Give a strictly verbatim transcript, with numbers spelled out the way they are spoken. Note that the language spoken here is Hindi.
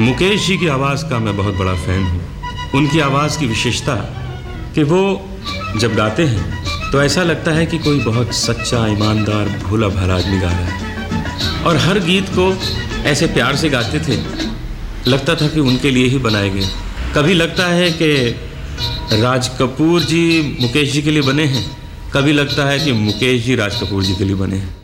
मुकेश जी की आवाज़ का मैं बहुत बड़ा फ़ैन हूँ। उनकी आवाज़ की विशेषता कि वो जब गाते हैं तो ऐसा लगता है कि कोई बहुत सच्चा, ईमानदार, भोला भाला आदमी गा रहा है। और हर गीत को ऐसे प्यार से गाते थे, लगता था कि उनके लिए ही बनाए गए। कभी लगता है कि राज कपूर जी मुकेश जी के लिए बने हैं, कभी लगता है कि मुकेश जी राज कपूर जी के लिए बने हैं।